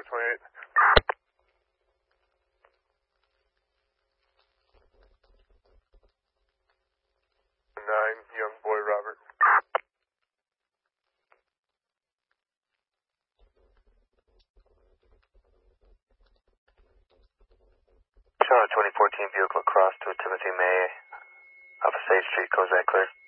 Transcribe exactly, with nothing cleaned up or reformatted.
Charlie twenty-eight. Nine, young boy Robert. Charlie twenty fourteen vehicle crossed to Timothy May off of State Street, Cozad clear.